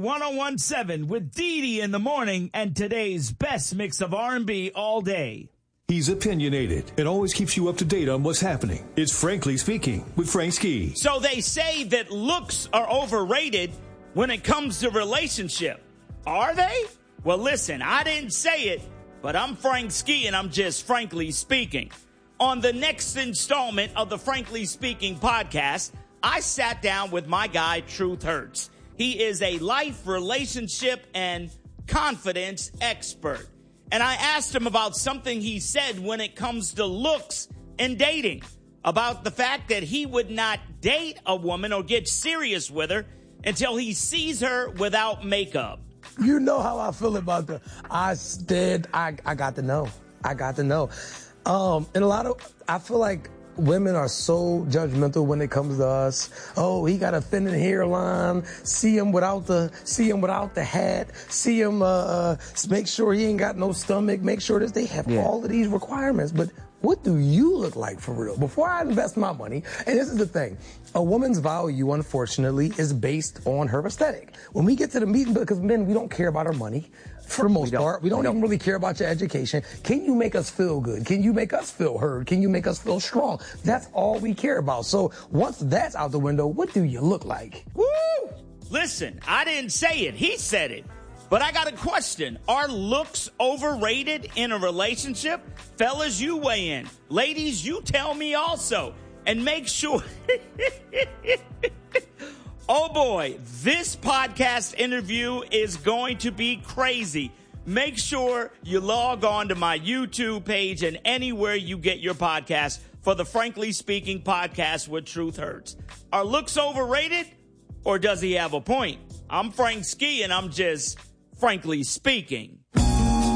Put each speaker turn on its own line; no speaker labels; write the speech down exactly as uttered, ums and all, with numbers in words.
ten seventeen with Dee Dee in the morning and today's best mix of R and B all day.
He's opinionated and always keeps you up to date on what's happening. It's Frankly Speaking with Frank Ski.
So they say that looks are overrated when it comes to relationship. Are they? Well, listen, I didn't say it, but I'm Frank Ski and I'm just frankly speaking. On the next installment of the Frankly Speaking podcast, I sat down with my guy, Truth Hurts. He is a life, relationship, and confidence expert. And I asked him about something he said when it comes to looks and dating, about the fact that he would not date a woman or get serious with her until he sees her without makeup.
You know how I feel about the, I did, I, I got to know. I got to know. Um, and a lot of, I feel like women are so judgmental when it comes to us. Oh, he got a thinning hairline. See him without the, see him without the hat. See him, uh, uh make sure he ain't got no stomach. Make sure that they have yeah. all of these requirements. But what do you look like for real? Before I invest my money, and this is the thing, a woman's value, unfortunately, is based on her aesthetic. When we get to the meeting, because men, we don't care about our money. For the most we part, we don't, we don't even really care about your education. Can you make us feel good? Can you make us feel heard? Can you make us feel strong? That's all we care about. So once that's out the window, what do you look like?
Woo! Listen, I didn't say it. He said it. But I got a question. Are looks overrated in a relationship? Fellas, you weigh in. Ladies, you tell me also. And make sure... Oh boy, this podcast interview is going to be crazy. Make sure you log on to my YouTube page and anywhere you get your podcast for the Frankly Speaking podcast with Truth Hurts. Are looks overrated or does he have a point? I'm Frank Ski and I'm just frankly speaking.